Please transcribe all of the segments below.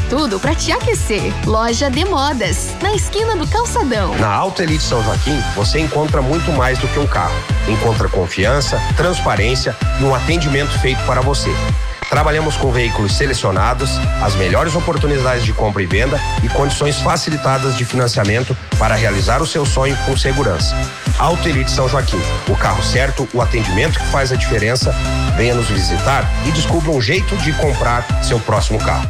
tudo pra te aquecer. Loja de Modas, na esquina do Calçadão. Na Auto Elite São Joaquim, você encontra muito mais do que um carro. Encontra confiança, transparência e um atendimento feito para você. Trabalhamos com veículos selecionados, as melhores oportunidades de compra e venda e condições facilitadas de financiamento para realizar o seu sonho com segurança. Auto Elite São Joaquim, o carro certo, o atendimento que faz a diferença. Venha nos visitar e descubra um jeito de comprar seu próximo carro.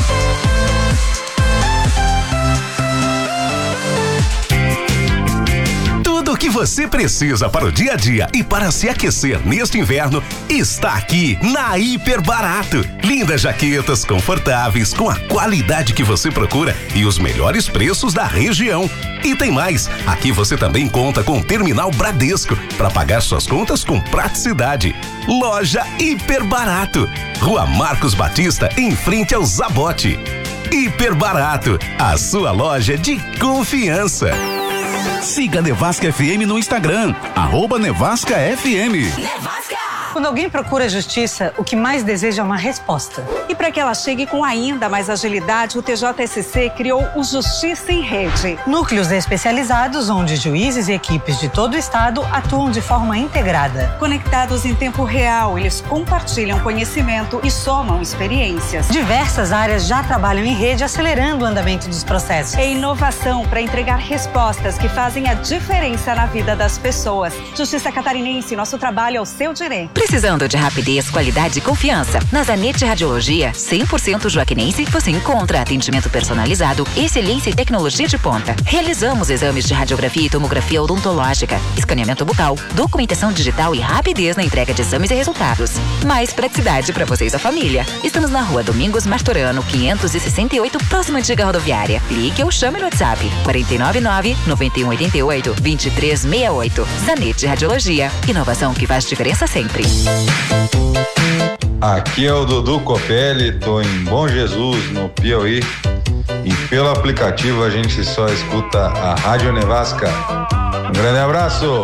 Tudo o que você precisa para o dia a dia e para se aquecer neste inverno está aqui na Hiper Barato. Lindas jaquetas confortáveis com a qualidade que você procura e os melhores preços da região. E tem mais, aqui você também conta com o Terminal Bradesco para pagar suas contas com praticidade. Loja Hiper Barato, Rua Marcos Batista, em frente ao Zabote. Hiper Barato, a sua loja de confiança. Siga Nevasca FM no Instagram, @NevascaFM. Quando alguém procura justiça, o que mais deseja é uma resposta. E para que ela chegue com ainda mais agilidade, o TJSC criou o Justiça em Rede. Núcleos especializados onde juízes e equipes de todo o estado atuam de forma integrada. Conectados em tempo real, eles compartilham conhecimento e somam experiências. Diversas áreas já trabalham em rede, acelerando o andamento dos processos. É inovação para entregar respostas que fazem a diferença na vida das pessoas. Justiça Catarinense, nosso trabalho é o seu direito. Precisando de rapidez, qualidade e confiança? Na Zanetti Radiologia, 100% joaquinense, você encontra atendimento personalizado, excelência e tecnologia de ponta. Realizamos exames de radiografia e tomografia odontológica, escaneamento bucal, documentação digital e rapidez na entrega de exames e resultados. Mais praticidade para você e sua família. Estamos na Rua Domingos Martorano, 568, próxima antiga rodoviária. Ligue ou chame no WhatsApp 499-9188-2368. Zanetti Radiologia, inovação que faz diferença sempre. Aqui é o Dudu Copelli, tô em Bom Jesus, no Piauí, e pelo aplicativo a gente só escuta a Rádio Nevasca. Um grande abraço!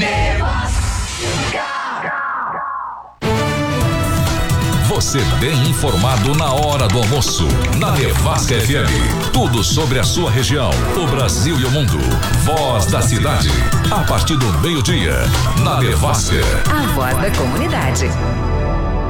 Você bem informado na hora do almoço, na Nevasca FM. Tudo sobre a sua região, o Brasil e o mundo. Voz da cidade, a partir do meio-dia, na Nevasca. A voz da comunidade.